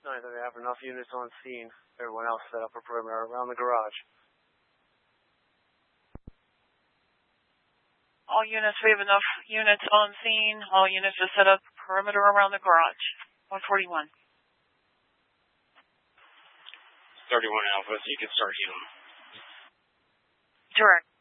No, they have enough units on scene. Everyone else set up a perimeter around the garage. All units, we have enough units on scene. All units are set up perimeter around the garage. 141. 31 Alpha, so you can start healing. Direct.